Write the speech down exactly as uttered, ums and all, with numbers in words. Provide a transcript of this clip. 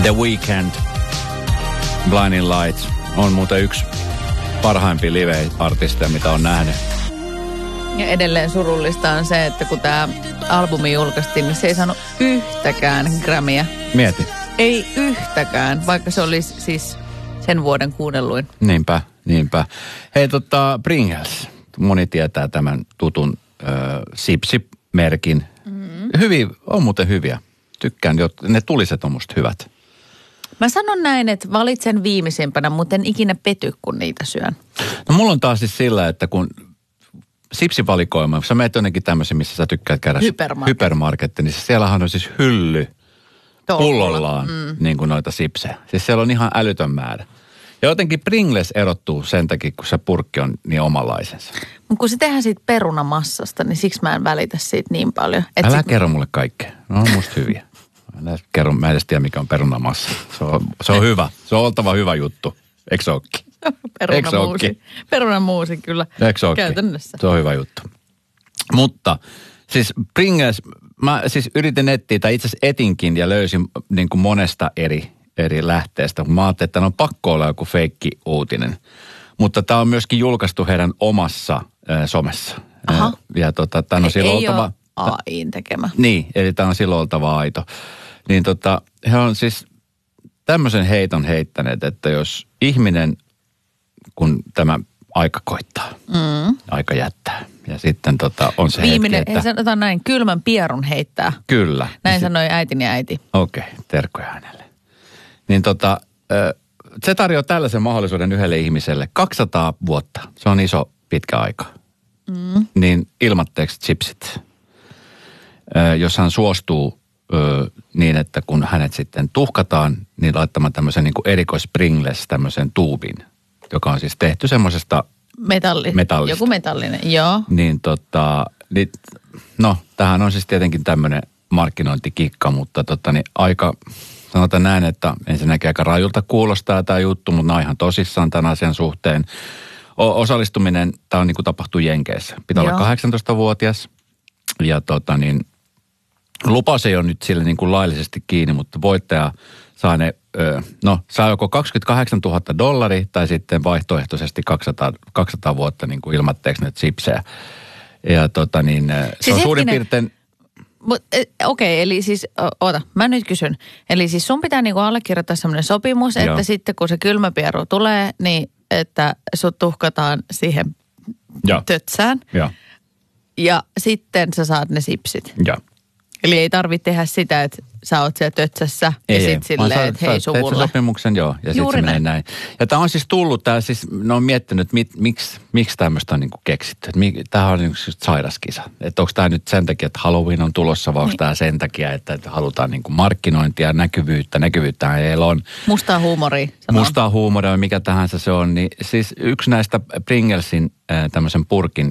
The Weeknd, Blinding Lights, on muuten yksi parhaimpia live-artisteja, mitä on nähnyt. Ja edelleen surullista on se, että kun tämä albumi julkaistiin, niin se ei saanut yhtäkään Grammyä. Mieti. Ei yhtäkään, vaikka se olisi siis sen vuoden kuunnelluin. Niinpä, niinpä. Hei tota, Pringles. Moni tietää tämän tutun äh, sipsimerkin. Mm-hmm. Hyviä, on muuten hyviä. Tykkään, ne tuliset on musta hyvät. Mä sanon näin, että valitsen viimeisimpänä, mutta en ikinä pety, kun niitä syön. No mulla on taas siis sillä, että kun sipsivalikoima, sä meet jonnekin tämmöisen, missä sä tykkäät käydä hypermarket. hypermarketti, niin siellähän on siis hylly pullollaan mm. niin kuin noita sipsejä. Siis siellä on ihan älytön määrä. Ja jotenkin Pringles erottuu sen takia, kun se purkki on niin omanlaisensa. Mutta kun se tehdään siitä perunamassasta, niin siksi mä en välitä siitä niin paljon. Älä sit... kerro mulle kaikkea. No on musta hyviä. Mä, kerro, mä en edes tiedä, mikä on perunamassa. Se on, se on hyvä. Se on oltava hyvä juttu. Eikö se ookin? Perunamuusi. Perunamuusi kyllä. Eikö se ookin? Käytännössä. Se on hyvä juttu. Mutta siis Pringles, mä siis yritin etsiä, tai itse asiassa etinkin ja löysin niin kuin monesta eri, eri lähteestä. Mä ajattelin, että on pakko olla joku feikki uutinen. Mutta tämä on myöskin julkaistu heidän omassa äh, somessa. Aha. Ja tota, tämä on silloin ei oltava... Ei ole A I:n tekemä. Niin, eli tämä on silloin oltava aito. Niin tota, he on siis tämmöisen heiton heittäneet, että jos ihminen, kun tämä aika koittaa, mm. aika jättää. Ja sitten tota, on se Viimeinen, hetki, että... sanotaan näin, kylmän pierun heittää. Kyllä. Näin sanoi äitini äiti. Okei, okay, terkkoja hänelle. Niin tota, se tarjoaa tällaisen mahdollisuuden yhdelle ihmiselle. kaksisataa vuotta, se on iso pitkä aika. Mm. Niin ilmatteeksi chipsit. Jos hän suostuu niin, että kun hänet sitten tuhkataan, niin laittamaan tämmöisen niin kuin erikois Pringles, tämmöisen tuubin, joka on siis tehty semmoisesta Metalli. metallista. Joku metallinen, joo. Niin tota, niin, no tämähän on siis tietenkin tämmöinen markkinointikikka, mutta tota niin aika, sanotaan näin, että ensinnäkin aika rajulta kuulostaa tämä juttu, mutta nämä on ihan tosissaan tämän asian suhteen. O- osallistuminen, tämä on niin kuin tapahtuu Jenkeissä. Pitää joo. olla kahdeksantoistavuotias ja tota niin, lupaus ei ole nyt sille niin kuin laillisesti kiinni, mutta voittaja saa ne, no saa joko kaksikymmentäkahdeksantuhatta dollaria tai sitten vaihtoehtoisesti kaksisataa, kaksisataa vuotta niin kuin ilmatteeksi näitä chipsejä. Ja tota niin, se siis on suurin hetkinen, piirtein... Okei, okay, eli siis, oota, mä nyt kysyn. Eli siis sun pitää niinku allekirjoittaa semmoinen sopimus, joo. että sitten kun se kylmäpieru tulee, niin että sut tuhkataan siihen joo. tötsään. Joo. Ja sitten sä saat ne sipsit. Joo. Eli ei tarvitse tehdä sitä, että sä oot siellä tötsässä ei, ja sitten silleen, että hei suvulle. Teet sopimuksen, joo, ja sitten se menee näin. Ja tämä on siis tullut, tää siis, ne on miettinyt, mit, miksi, miksi tämmöistä on niinku keksitty. Tämähän on niinku sairas-kisa. Että onko tämä nyt sen takia, että Halloween on tulossa, vai onko niin. tämä sen takia, että, että halutaan niinku markkinointia, näkyvyyttä. Näkyvyyttä ei on. Mustaa huumoria. Sanon. Mustaa huumoria, mikä tahansa se on. Niin siis yksi näistä Pringlesin äh, tämmöisen purkin